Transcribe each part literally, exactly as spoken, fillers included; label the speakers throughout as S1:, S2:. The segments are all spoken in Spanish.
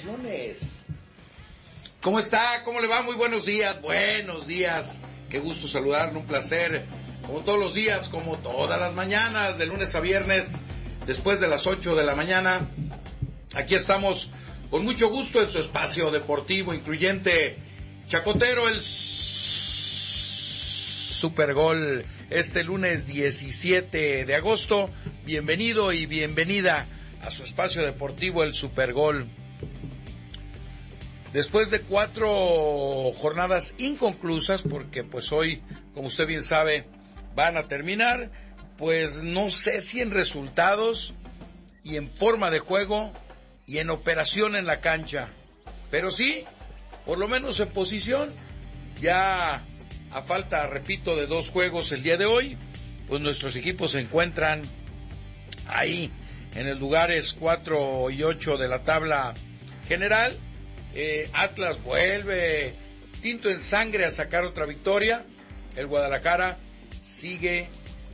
S1: lunes. ¿Cómo está? ¿Cómo le va? Muy buenos días. Buenos días. Qué gusto saludarle, un placer. Como todos los días, como todas las mañanas, de lunes a viernes, después de las ocho de la mañana. Aquí estamos con mucho gusto en su espacio deportivo incluyente Chacotero, el Supergol, este lunes diecisiete de agosto. Bienvenido y bienvenida a su espacio deportivo, el Supergol. Después de cuatro jornadas inconclusas, porque pues hoy, como usted bien sabe, van a terminar, pues no sé si en resultados y en forma de juego y en operación en la cancha, pero sí, por lo menos en posición. Ya a falta, repito, de dos juegos el día de hoy, pues nuestros equipos se encuentran ahí en el lugares cuatro y ocho de la tabla general. eh, Atlas vuelve tinto en sangre a sacar otra victoria. El Guadalajara sigue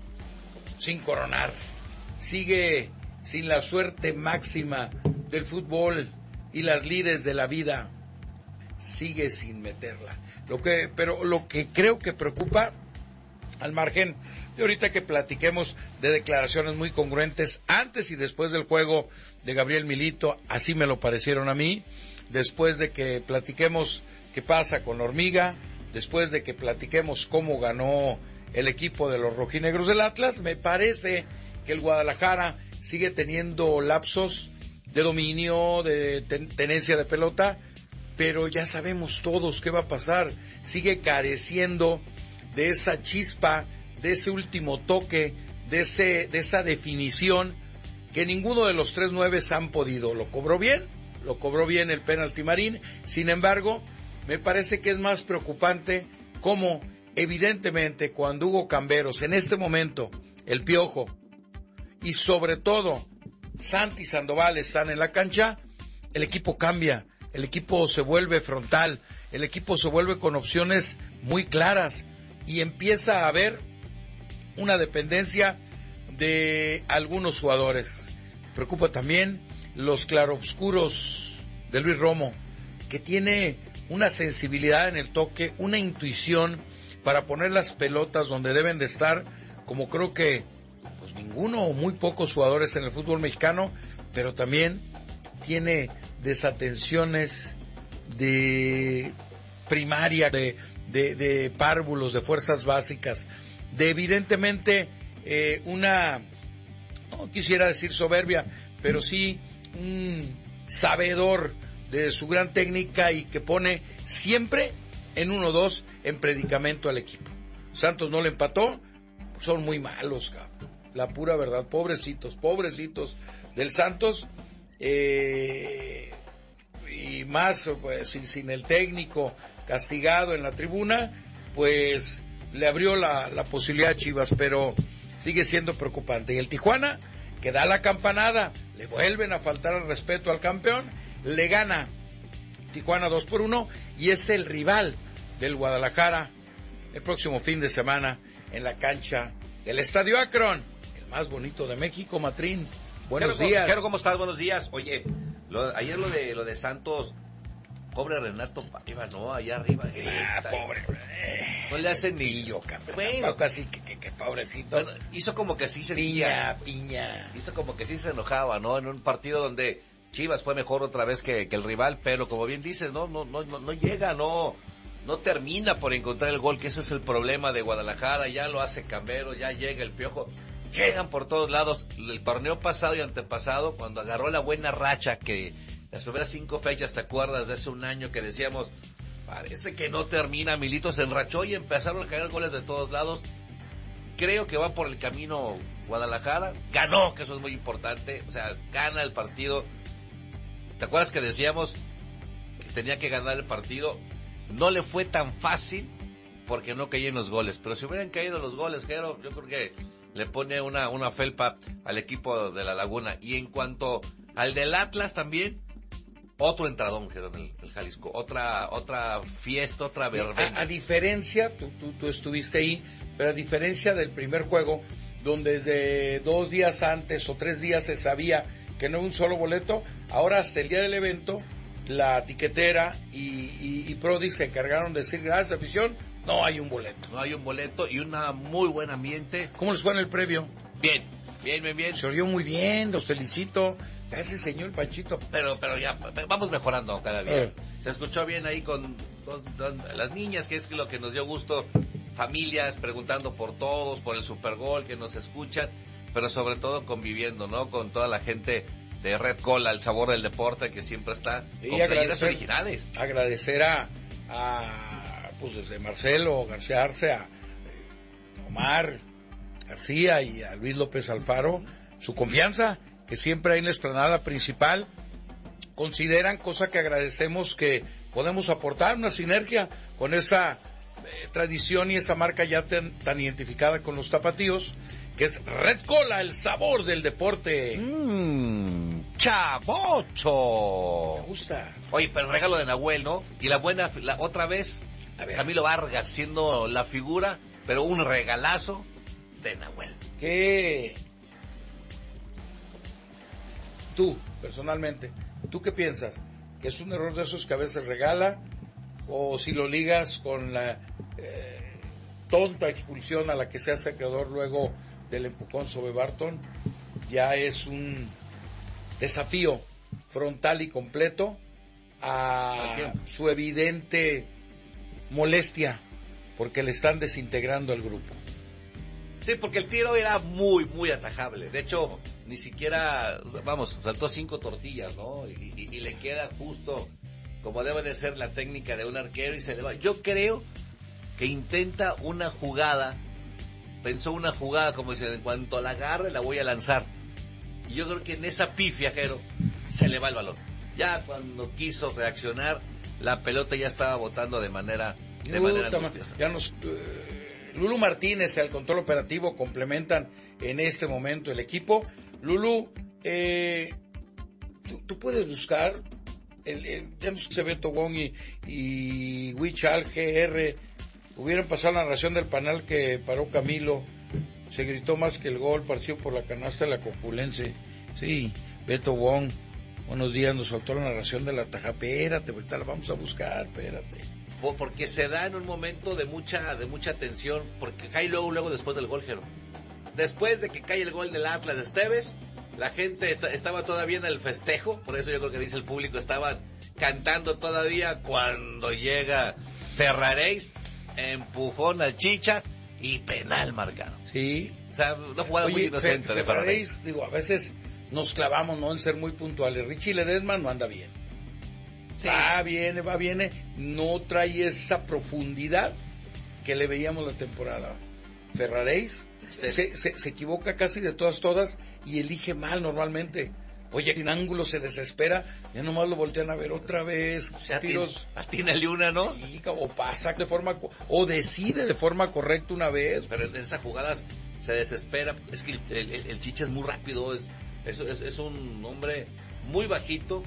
S1: sin coronar, sigue sin la suerte máxima del fútbol y las lides de la vida, sigue sin meterla. Lo que, pero lo que creo que preocupa, al margen de ahorita que platiquemos de declaraciones muy congruentes antes y después del juego de Gabriel Milito, así me lo parecieron a mí, después de que platiquemos qué pasa con Hormiga, después de que platiquemos cómo ganó el equipo de los rojinegros del Atlas, me parece que el Guadalajara sigue teniendo lapsos de dominio, de ten- tenencia de pelota, pero ya sabemos todos qué va a pasar. Sigue careciendo de esa chispa, de ese último toque, de ese, de esa definición que ninguno de los tres nueves han podido. Lo cobró bien, lo cobró bien el penalti Marín. Sin embargo, me parece que es más preocupante cómo, evidentemente, cuando Hugo Camberos, en este momento, el Piojo, y sobre todo Santi Sandoval están en la cancha, el equipo cambia, el equipo se vuelve frontal, el equipo se vuelve con opciones muy claras y empieza a haber una dependencia de algunos jugadores. Preocupa también los claroscuros de Luis Romo, que tiene una sensibilidad en el toque, una intuición para poner las pelotas donde deben de estar, como creo que pues ninguno o muy pocos jugadores en el fútbol mexicano, pero también tiene desatenciones de primaria, de, de, de párvulos, de fuerzas básicas, de evidentemente eh, una, no quisiera decir soberbia, pero sí un sabedor de su gran técnica y que pone siempre en uno dos en predicamento al equipo. Santos no le empató, son muy malos, cabrón. La pura verdad, pobrecitos, pobrecitos del Santos, eh, y más pues, sin, sin el técnico castigado en la tribuna, pues le abrió la, la posibilidad a Chivas, pero sigue siendo preocupante. Y el Tijuana, que da la campanada, le vuelven a faltar el respeto al campeón, le gana Tijuana dos por uno y es el rival del Guadalajara el próximo fin de semana en la cancha del Estadio Akron, el más bonito de México. Matrín, buenos
S2: Jero,
S1: días.
S2: Jero, ¿cómo estás? Buenos días. Oye, lo, ayer lo de lo de Santos, pobre Renato Paiva, ¿no? Allá arriba.
S1: Ah,
S2: grita,
S1: pobre.
S2: No le hacen ni...
S1: Yo, campeón.
S2: Bueno,
S1: Casi que, que, que pobrecito.
S2: Bueno, hizo como que sí se...
S1: Piña, piña.
S2: Hizo como que sí se enojaba, ¿no? En un partido donde Chivas fue mejor otra vez que, que el rival, pero como bien dices, no, no, no, no, no llega, no... No termina por encontrar el gol, que ese es el problema de Guadalajara. Ya lo hace Camberos, ya llega el Piojo, llegan por todos lados. El torneo pasado y antepasado, cuando agarró la buena racha, que las primeras cinco fechas, ¿te acuerdas de hace un año que decíamos, parece que no termina? Milito se enrachó y empezaron a caer goles de todos lados. Creo que va por el camino Guadalajara, ganó, que eso es muy importante, o sea, gana el partido. ¿Te acuerdas que decíamos que tenía que ganar el partido? No le fue tan fácil porque no caían los goles, pero si hubieran caído los goles, Jero, yo creo que le pone una, una felpa al equipo de La Laguna. Y en cuanto al del Atlas también, otro entradón, Jero, en el, el Jalisco, otra otra fiesta, otra verbena.
S1: A, a diferencia, tú, tú, tú estuviste ahí, pero a diferencia del primer juego, donde desde dos días antes o tres días se sabía que no había un solo boleto, ahora hasta el día del evento la tiquetera y, y, y Prodi se encargaron de decir, gracias afición, no hay un boleto.
S2: No hay un boleto y un muy buen ambiente.
S1: ¿Cómo les fue en el previo?
S2: Bien, bien, bien, bien.
S1: Se oyó muy bien, los felicito. Gracias, señor Panchito.
S2: Pero, pero ya, vamos mejorando cada día.
S1: Eh.
S2: Se escuchó bien ahí con dos, dos, las niñas, que es lo que nos dio gusto. Familias preguntando por todos, por el Supergol, que nos escuchan, pero sobre todo conviviendo, ¿no? Con toda la gente de Red Cola, el sabor del deporte, que siempre está
S1: y
S2: con playeras originales.
S1: Agradecer a, a, pues desde Marcelo García Arce, a Omar García y a Luis López Alfaro, su confianza, que siempre hay en la explanada principal. Consideran, cosa que agradecemos, que podemos aportar una sinergia con esa eh, tradición y esa marca ya ten, tan identificada con los tapatíos, que es Red Cola, el sabor del deporte.
S2: Mmm, chavocho.
S1: Me gusta.
S2: Oye, pero el regalo de Nahuel, ¿no? Y la buena, la, otra vez, a ver, Camilo Vargas siendo la figura, pero un regalazo de Nahuel.
S1: ¿Qué? Tú, personalmente, ¿tú qué piensas? ¿Que es un error de esos que a veces regala? ¿O si lo ligas con la eh, tonta expulsión a la que se hace acreedor luego del empujón sobre Barton, ya es un desafío frontal y completo a su evidente molestia porque le están desintegrando el grupo?
S2: Sí, porque el tiro era muy, muy atajable. De hecho, ni siquiera, vamos, saltó cinco tortillas, ¿no? Y, y, y le queda justo como debe de ser la técnica de un arquero y se le va. Yo creo que intenta una jugada, pensó una jugada como dice, en cuanto la agarre la voy a lanzar. Y yo creo que en esa pifia, Jero, se le va el balón. Ya cuando quiso reaccionar, la pelota ya estaba botando de manera, de
S1: uh,
S2: manera angustiosa.
S1: Ya nos... Uh... Lulu Martínez y al control operativo complementan en este momento el equipo. Lulu, eh, tú, tú puedes buscar, el, el, ya no sé si Beto Wong y, y Huichal G R hubieran pasado la narración del panel que paró Camilo. Se gritó más que el gol, partido por la canasta de la Copulense. Sí, Beto Wong, buenos días, nos faltó la narración de la taja. Espérate, ahorita la vamos a buscar, espérate.
S2: Porque se da en un momento de mucha de mucha tensión, porque cae luego, luego después del gol, Jero. Después de que cae el gol del Atlas de Esteves, la gente estaba todavía en el festejo, por eso yo creo que dice el público, estaban cantando todavía cuando llega Ferraréis, empujón al Chicha y penal marcado.
S1: Sí.
S2: O sea, una jugada Oye, muy inocente Fer, de Ferraréis.
S1: Digo, a veces nos clavamos, ¿no?, en ser muy puntuales. Richie Ledesma no anda bien. Sí. Va, viene, va, viene, no trae esa profundidad que le veíamos la temporada. Ferraréis este... se, se, se equivoca casi de todas, todas, y elige mal normalmente. Oye, en ángulo se desespera, ya nomás lo voltean a ver otra vez, o sea, tiros...
S2: Atínale una, ¿no?
S1: Sí, o pasa de forma, o decide de forma correcta una vez.
S2: Pero en esas jugadas se desespera, es que el, el, el Chicha es muy rápido, es, es, es, es un hombre muy bajito,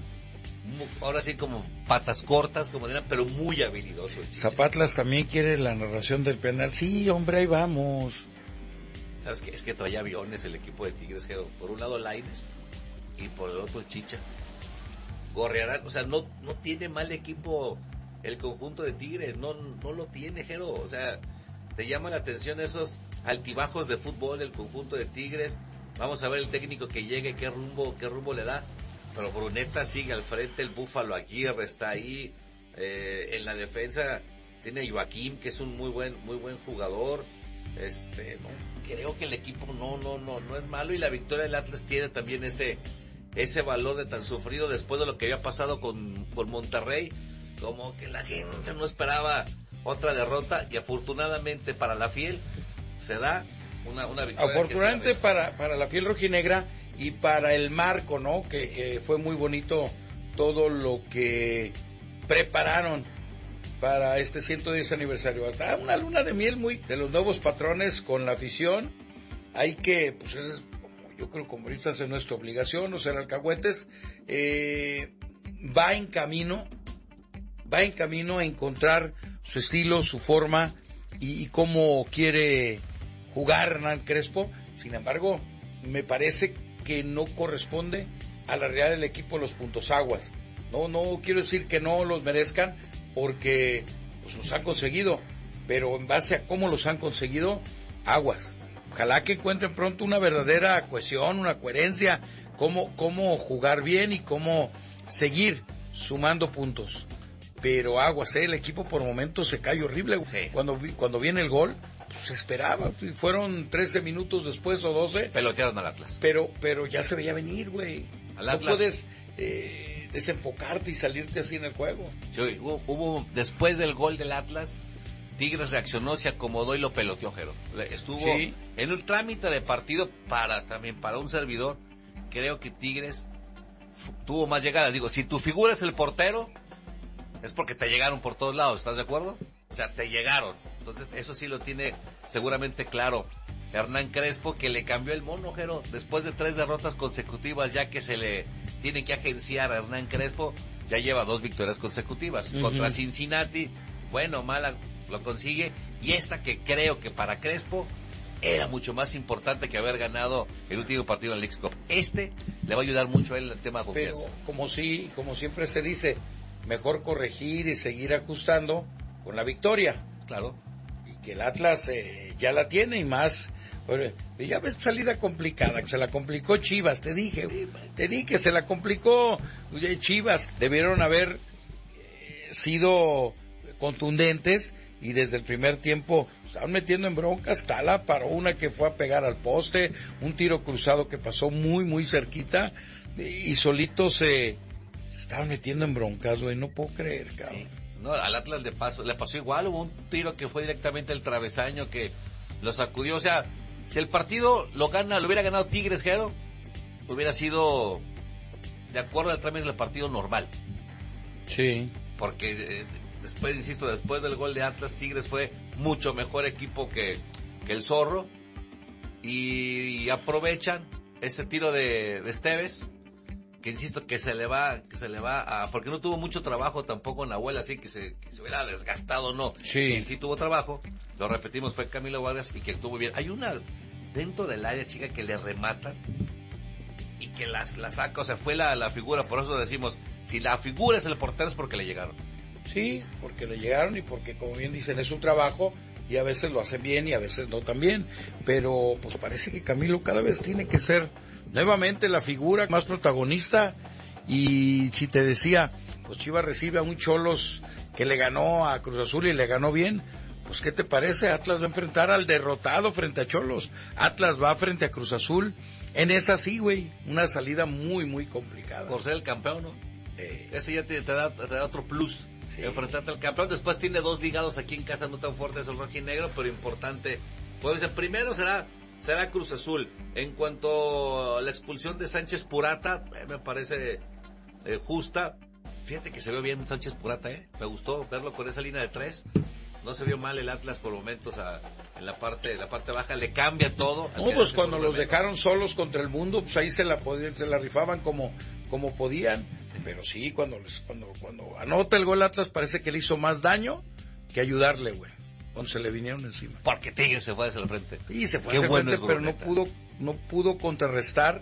S2: ahora sí como patas cortas, como dirán, pero muy habilidoso.
S1: Zapatlas también quiere la narración del penal. Sí, hombre, ahí vamos.
S2: ¿Sabes qué? Es que traía aviones el equipo de Tigres, que por un lado Lainez y por el otro el Chicha. Gorrearán, o sea, no no tiene mal equipo el conjunto de Tigres, no no lo tiene, Jero. O sea, te llama la atención esos altibajos de fútbol el conjunto de Tigres. Vamos a ver el técnico que llegue, qué rumbo, qué rumbo le da. Pero Bruneta sigue al frente, el Búfalo Aguirre está ahí, eh, en la defensa tiene a Joaquín, que es un muy buen muy buen jugador. Este, no, creo que el equipo no no no no es malo, y la victoria del Atlas tiene también ese ese valor de tan sufrido después de lo que había pasado con con Monterrey, como que la gente no esperaba otra derrota, y afortunadamente para la Fiel se da una una victoria.
S1: Afortunadamente para para la Fiel rojinegra. Y para el marco, ¿no? Que, sí. que fue muy bonito todo lo que prepararon para este ciento diez aniversario. Hasta una luna de miel muy de los nuevos patrones con la afición. Hay que, pues es, yo creo, como ahorita es nuestra obligación, no ser alcahuetes. Eh, va en camino, va en camino a encontrar su estilo, su forma y, y cómo quiere jugar Hernán Crespo. Sin embargo, me parece que no corresponde a la realidad del equipo los puntos aguas. No, no quiero decir que no los merezcan, porque pues los han conseguido, pero en base a cómo los han conseguido, aguas. Ojalá que encuentren pronto una verdadera cohesión, una coherencia, cómo, cómo jugar bien y cómo seguir sumando puntos. Pero aguas, ¿eh? El equipo por momentos se cae horrible.
S2: Sí. Cuando,
S1: cuando viene el gol, pues, se esperaba. Fueron trece minutos después o doce.
S2: Pelotearon al Atlas.
S1: Pero, pero ya se veía venir, güey.
S2: Al
S1: no
S2: Atlas.
S1: puedes eh, desenfocarte y salirte así en el juego.
S2: Sí, hubo, hubo, después del gol del Atlas, Tigres reaccionó, se acomodó y lo peloteó, Jero. Estuvo sí. en un trámite de partido para también para un servidor. Creo que Tigres f- tuvo más llegadas. Digo, si tu figura es el portero, es porque te llegaron por todos lados, ¿estás de acuerdo? O sea, te llegaron. Entonces, eso sí lo tiene seguramente claro Hernán Crespo, que le cambió el mono, Jero. Después de tres derrotas consecutivas, ya que se le tiene que agenciar a Hernán Crespo, ya lleva dos victorias consecutivas. Uh-huh. Contra Cincinnati, bueno, mala, lo consigue. Y esta que creo que para Crespo era mucho más importante que haber ganado el último partido en el Leagues Cup. Este le va a ayudar mucho a él en el tema de confianza.
S1: Pero, como sí, como siempre se dice, mejor corregir y seguir ajustando con la victoria.
S2: Claro.
S1: Y que el Atlas eh, ya la tiene y más. Bueno, ya ves salida complicada, que se la complicó Chivas, te dije, te dije que se la complicó Chivas. Debieron haber eh, sido contundentes y desde el primer tiempo estaban metiendo en broncas. Tala paró una que fue a pegar al poste, un tiro cruzado que pasó muy, muy cerquita y solito se estaban metiendo en broncas, güey, no puedo creer, cabrón. Sí.
S2: No, al Atlas le pasó, le pasó igual, hubo un tiro que fue directamente al travesaño que lo sacudió, o sea, si el partido lo gana, lo hubiera ganado Tigres, Jero, hubiera sido de acuerdo al trámite del partido normal.
S1: Sí.
S2: Porque eh, después, insisto, después del gol de Atlas, Tigres fue mucho mejor equipo que, que el Zorro y, y aprovechan ese tiro de, de Esteves, que insisto que se le va, que se le va a, porque no tuvo mucho trabajo tampoco Nahuel, así que se, que se hubiera desgastado, no.
S1: Sí.
S2: Él sí tuvo trabajo, lo repetimos, fue Camilo Vargas y que estuvo bien. Hay una dentro del área, chica, que le rematan y que las, la saca, o sea, fue la, la figura, por eso decimos, si la figura es el portero es porque le llegaron.
S1: Sí, porque le llegaron y porque, como bien dicen, es su trabajo y a veces lo hacen bien y a veces no tan bien, pero pues parece que Camilo cada vez tiene que ser nuevamente la figura más protagonista. Y si te decía, pues Chivas recibe a un Cholos que le ganó a Cruz Azul y le ganó bien, pues ¿qué te parece? Atlas va a enfrentar al derrotado frente a Cholos. Atlas va frente a Cruz Azul. En esa sí, güey, una salida muy, muy complicada.
S2: Por ser el campeón, ¿no?
S1: Eh.
S2: Ese ya te, te, da, te da otro plus. Sí. Enfrentarte al campeón. Después tiene dos ligados aquí en casa, no tan fuertes, el rojo y negro, pero importante. Pues el primero será será Cruz Azul. En cuanto a la expulsión de Sánchez Purata, eh, me parece eh, justa. Fíjate que se vio bien Sánchez Purata, ¿eh? Me gustó verlo con esa línea de tres. No se vio mal el Atlas por momentos a, en la parte la parte baja, le cambia todo.
S1: No, pues cuando los dejaron solos contra el mundo, pues ahí se la podían, se la rifaban como como podían. Sí. Pero sí, cuando les, cuando cuando anota el gol Atlas parece que le hizo más daño que ayudarle, güey. Cuando se le vinieron encima.
S2: Porque Tigres se fue hacia el frente.
S1: Sí, se fue hacia el bueno frente, pero no pudo no pudo contrarrestar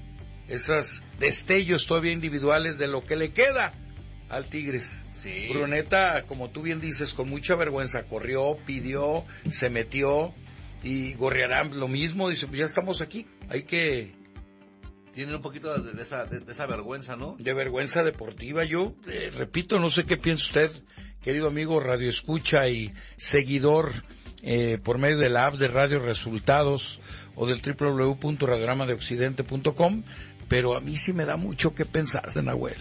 S1: esos destellos todavía individuales de lo que le queda al Tigres.
S2: Sí.
S1: Bruneta, como tú bien dices, con mucha vergüenza, corrió, pidió, se metió, y Gorriarán lo mismo, dice, pues ya estamos aquí, hay que...
S2: Tienen un poquito de, de, esa, de, de esa vergüenza, ¿no?
S1: De vergüenza deportiva. Yo, eh, repito, no sé qué piensa usted, querido amigo Radio Escucha y seguidor eh, por medio de la app de Radio Resultados o del doble u doble u doble u punto radiograma de occidente punto com, pero a mí sí me da mucho que pensar de Nahuel.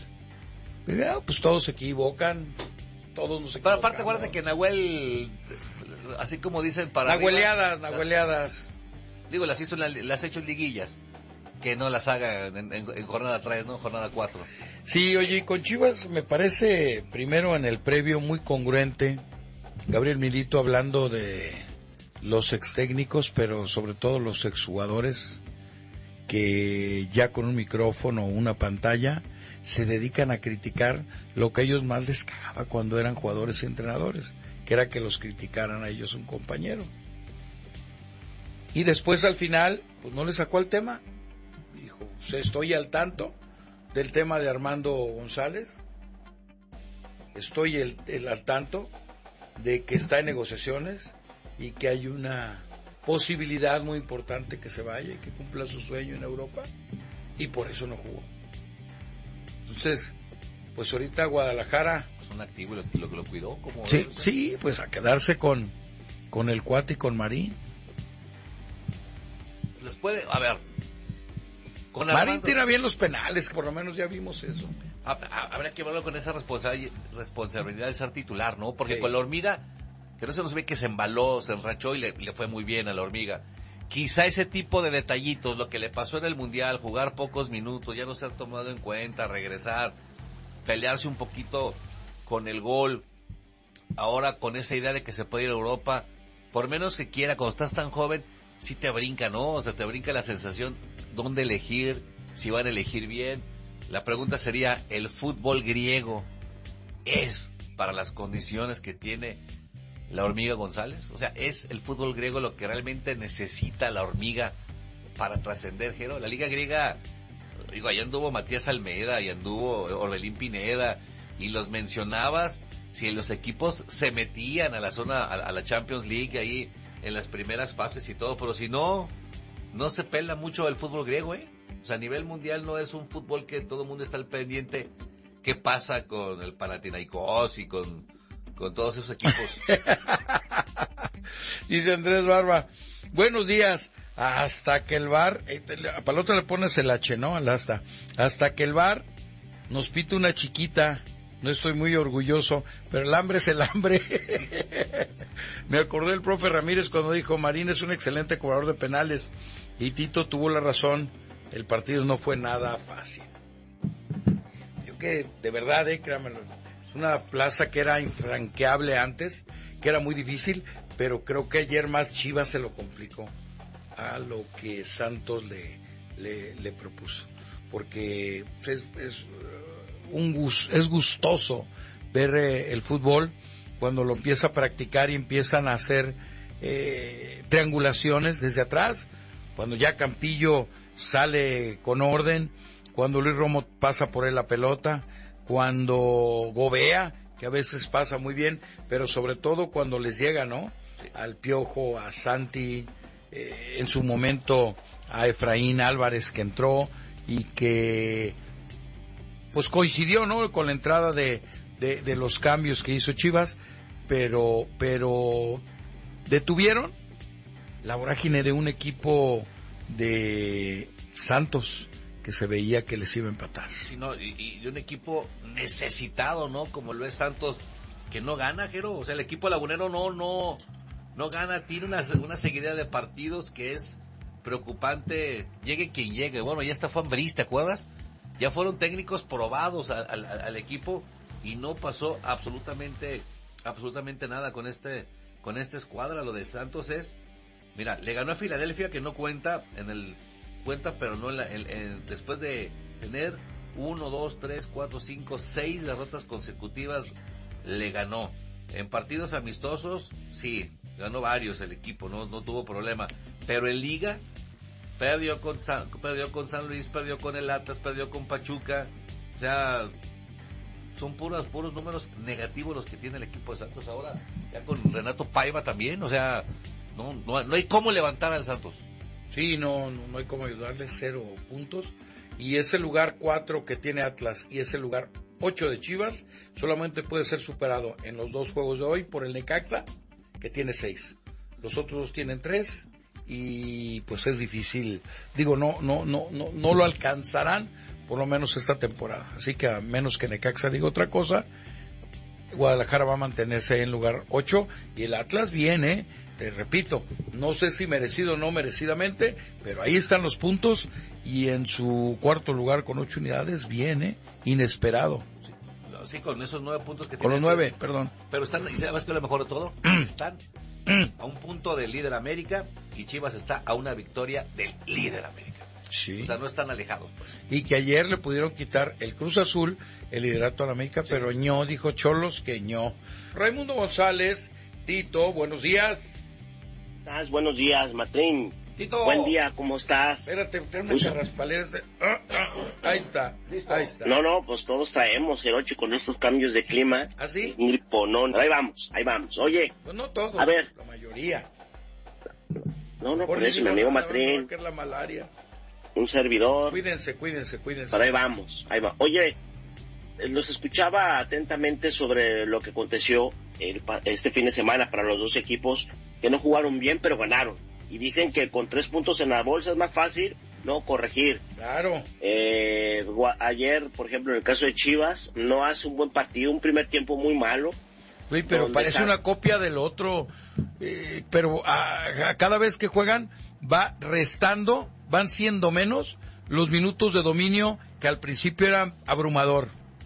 S1: Pues todos se equivocan, todos nos equivocamos.
S2: Pero aparte, acuérdate que Nahuel, así como dicen para
S1: Nahueleadas, arriba, nahueleadas.
S2: Digo, las hizo, las ha hecho en liguillas, que no las haga en, en, en jornada tres, ¿no? Jornada cuatro.
S1: Sí, oye, y con Chivas me parece, primero en el previo, muy congruente, Gabriel Milito hablando de los ex técnicos, pero sobre todo los exjugadores, que ya con un micrófono o una pantalla se dedican a criticar lo que a ellos más les cagaba cuando eran jugadores y entrenadores, que era que los criticaran a ellos un compañero. Y después al final, pues no le sacó el tema. Dijo, estoy al tanto del tema de Armando González, estoy el, el al tanto de que está en negociaciones y que hay una posibilidad muy importante que se vaya y que cumpla su sueño en Europa, y por eso no jugó. Entonces, pues ahorita Guadalajara...
S2: Es un activo lo, lo que lo cuidó. Como
S1: sí, sí, pues a quedarse con, con el Cuate y con Marín.
S2: Les puede, a ver...
S1: Con Marín Armando, tira bien los penales, por lo menos ya vimos eso.
S2: A, a, habrá que verlo con esa responsabilidad, responsabilidad de ser titular, ¿no? Porque
S1: sí.
S2: Con la Hormiga, que no se nos ve que se embaló, se enrachó y le, le fue muy bien a la Hormiga. Quizá ese tipo de detallitos, lo que le pasó en el Mundial, jugar pocos minutos, ya no ser tomado en cuenta, regresar, pelearse un poquito con el gol, ahora con esa idea de que se puede ir a Europa, por menos que quiera, cuando estás tan joven, sí te brinca, ¿no? O sea, te brinca la sensación dónde elegir, si van a elegir bien. La pregunta sería, ¿el fútbol griego es para las condiciones que tiene la Hormiga González? O sea, ¿es el fútbol griego lo que realmente necesita la Hormiga para trascender, Jero? La liga griega, digo, allá anduvo Matías Almeida, y anduvo Orbelín Pineda, y los mencionabas, si los equipos se metían a la zona, a, a la Champions League, ahí en las primeras fases y todo, pero si no, no se pela mucho el fútbol griego, ¿eh? O sea, a nivel mundial no es un fútbol que todo el mundo está al pendiente. ¿Qué pasa con el Panathinaikos y con, con todos esos equipos?
S1: Dice Andrés Barba, buenos días, hasta que el V A R, eh, a Palota le pones el H, ¿no? Al hasta, hasta que el V A R nos pita una chiquita. No estoy muy orgulloso, pero el hambre es el hambre. Me acordé del profe Ramírez cuando dijo, Marín es un excelente cobrador de penales. Y Tito tuvo la razón, el partido no fue nada fácil. Yo que, de verdad, eh, créanmelo, es una plaza que era infranqueable antes, que era muy difícil, pero creo que ayer más Chivas se lo complicó a lo que Santos le, le, le propuso. Porque es... es Un gus, es gustoso ver eh, el fútbol cuando lo empieza a practicar y empiezan a hacer eh, triangulaciones desde atrás, cuando ya Campillo sale con orden, cuando Luis Romo pasa por él la pelota, cuando Gobea, que a veces pasa muy bien, pero sobre todo cuando les llega, ¿no? Al Piojo, a Santi, eh, en su momento a Efraín Álvarez que entró y que pues coincidió, ¿no? Con la entrada de, de, de los cambios que hizo Chivas, pero, pero detuvieron la vorágine de un equipo de Santos que se veía que les iba a empatar.
S2: Sí, no, y, y de un equipo necesitado, ¿no? Como lo es Santos, que no gana, Jero. O sea, el equipo lagunero no, no, no gana, tiene una, una seguidilla de partidos que es preocupante, llegue quien llegue. Bueno, ya está Juan Briz, ¿te acuerdas? Ya fueron técnicos probados al, al, al equipo y no pasó absolutamente absolutamente nada con este con esta escuadra. Lo de Santos es, mira, le ganó a Filadelfia, que no cuenta en el cuenta, pero no en la, en, en, después de tener uno, dos, tres, cuatro, cinco, seis derrotas consecutivas, le ganó. En partidos amistosos, sí, ganó varios el equipo, no no tuvo problema, pero en Liga perdió con San, perdió con San Luis, perdió con el Atlas, perdió con Pachuca. O sea, son puros puros números negativos los que tiene el equipo de Santos ahora. Ya con Renato Paiva también, o sea, no no, no hay cómo levantar al Santos.
S1: Sí, no, no, no hay cómo ayudarle, cero puntos. Y ese lugar cuatro que tiene Atlas y ese lugar ocho de Chivas solamente puede ser superado en los dos juegos de hoy por el Necaxa, que tiene seis. Los otros dos tienen tres. Y pues es difícil, digo, no no no no no lo alcanzarán por lo menos esta temporada, así que a menos que Necaxa diga otra cosa, Guadalajara va a mantenerse en lugar ocho y el Atlas viene, te repito, no sé si merecido o no merecidamente, pero ahí están los puntos y en su cuarto lugar con ocho unidades viene inesperado.
S2: Sí, sí, con esos nueve puntos que
S1: con
S2: tienen.
S1: Con los nueve, perdón.
S2: Pero están, y sabes que lo mejor de todo, están a un punto del líder América y Chivas está a una victoria del líder América.
S1: Sí.
S2: O sea, no están alejados, pues.
S1: Y que ayer le pudieron quitar el Cruz Azul, el liderato a la América, sí. Pero ño, dijo Cholos que ño. Raimundo González, Tito, buenos días.
S3: Ah, buenos días, Matrín.
S2: Tito.
S3: Buen día, ¿cómo estás?
S1: Espérate, tengo una carraspalera. Ah, ah, ahí está,
S2: Listo.
S1: ahí está.
S3: No, no, pues todos traemos, Jerochi, con estos cambios de clima.
S1: ¿Ah, sí?
S3: Un griponón. Ahí vamos, ahí vamos. Oye,
S1: Pues no todos,
S3: A ver.
S1: la mayoría.
S3: no, no,
S1: Por
S3: por eso, mi amigo Matrín,
S1: que es la malaria.
S3: un servidor.
S1: Cuídense, cuídense, cuídense.
S3: Pero ahí vamos, ahí va. Oye, eh, los escuchaba atentamente sobre lo que aconteció el pa- este fin de semana para los dos equipos que no jugaron bien, pero ganaron. Y dicen que con tres puntos en la bolsa es más fácil no corregir.
S1: Claro.
S3: Eh, gua- ayer, por ejemplo, en el caso de Chivas, no hace un buen partido, un primer tiempo muy malo.
S1: Sí, pero
S3: Donde
S1: parece
S3: sa-
S1: una copia del otro. eh, pero a, a cada vez que juegan va restando, van siendo menos los minutos de dominio que al principio era abrumador.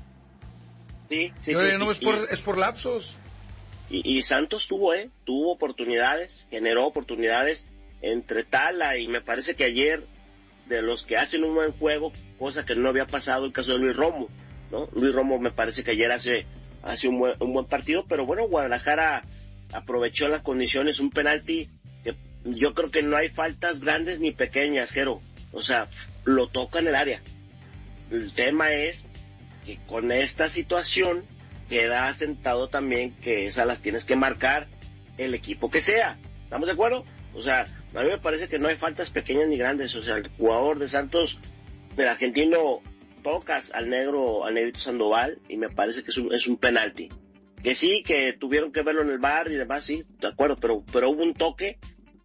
S3: Sí, sí,
S1: Y ahora
S3: sí,
S1: ya no
S3: y-
S1: es por, es por lapsos.
S3: Y, y Santos tuvo, ¿eh? Tuvo oportunidades, generó oportunidades entre Tala y me parece que ayer, de los que hacen un buen juego, cosa que no había pasado el caso de Luis Romo, ¿no? Luis Romo me parece que ayer hace, hace un, buen, un buen partido, pero bueno, Guadalajara aprovechó las condiciones, un penalti que yo creo que no hay faltas grandes ni pequeñas, Jero. O sea, lo toca en el área. El tema es que con esta situación queda sentado también que esas las tienes que marcar el equipo que sea. ¿Estamos de acuerdo? O sea, a mí me parece que no hay faltas pequeñas ni grandes. O sea, el jugador de Santos, del argentino, tocas al negro, al negrito Sandoval, y me parece que es un, es un penalti. Que sí, que tuvieron que verlo en el bar y demás, sí, de acuerdo, pero, pero hubo un toque,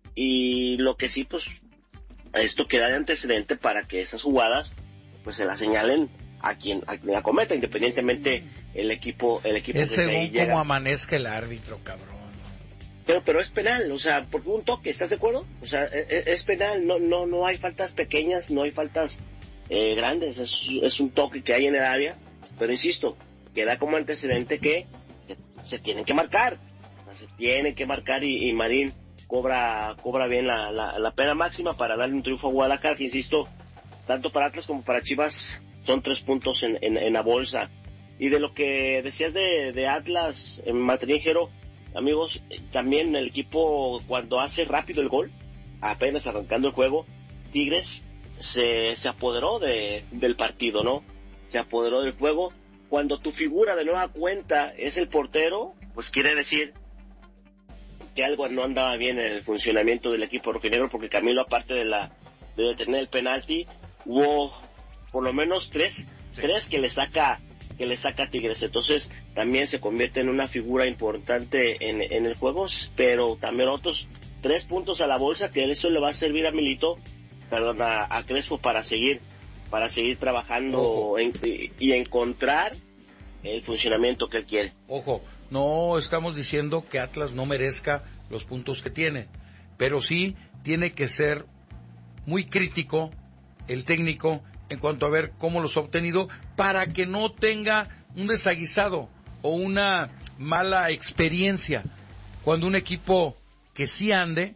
S3: y lo que sí, pues, esto queda de antecedente para que esas jugadas, pues, se las señalen a quien, a quien la cometa, independientemente el equipo, el equipo
S1: Es
S3: que se
S1: según
S3: llega.
S1: cómo amanezca el árbitro, cabrón.
S3: Pero, pero es penal, o sea, porque hubo un toque, ¿estás de acuerdo? O sea, es, es penal, no, no, no hay faltas pequeñas, no hay faltas eh, grandes, es, es un toque que hay en el área, pero insisto, queda como antecedente que se, se tienen que marcar, o sea, se tienen que marcar y, y Marín cobra, cobra bien la, la, la pena máxima para darle un triunfo a Guadalajara, que insisto, tanto para Atlas como para Chivas son tres puntos en, en, en la bolsa. Y de lo que decías de, de Atlas, en Matrinjero, amigos, también el equipo cuando hace rápido el gol, apenas arrancando el juego, Tigres se, se apoderó de, del partido, ¿no? Se apoderó del juego. Cuando tu figura de nueva cuenta es el portero, pues quiere decir que algo no andaba bien en el funcionamiento del equipo rojinegro, porque Camilo, aparte de la de detener el penalti, hubo por lo menos tres, sí. tres que le saca que le saca a Tigres, entonces también se convierte en una figura importante en, en el juego, pero también otros tres puntos a la bolsa, que eso le va a servir a Milito, perdón, a, a Crespo para seguir, para seguir trabajando en, y, y encontrar el funcionamiento que él quiere.
S1: Ojo, no estamos diciendo que Atlas no merezca los puntos que tiene, pero sí tiene que ser muy crítico el técnico en cuanto a ver cómo los ha obtenido, para que no tenga un desaguisado o una mala experiencia cuando un equipo que sí ande,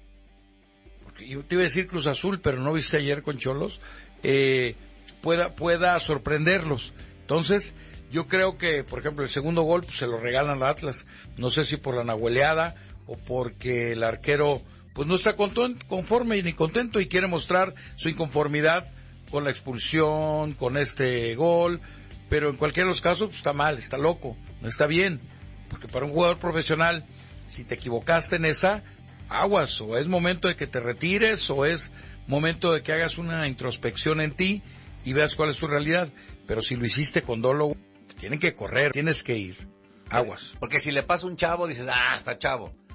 S1: porque yo te iba a decir Cruz Azul, pero no viste ayer con Cholos, eh, pueda, pueda sorprenderlos. Entonces, yo creo que, por ejemplo, el segundo gol pues, se lo regalan a Atlas, no sé si por la nahueleada o porque el arquero pues no está conforme ni contento y quiere mostrar su inconformidad con la expulsión, con este gol, pero en cualquiera de los casos pues, está mal, está loco, no está bien, porque para un jugador profesional, si te equivocaste en esa, aguas, o es momento de que te retires, o es momento de que hagas una introspección en ti y veas cuál es tu realidad, pero si lo hiciste con dolo, te tienen que correr, tienes que ir, aguas.
S2: Porque si le pasa un chavo, dices, ah, está chavo.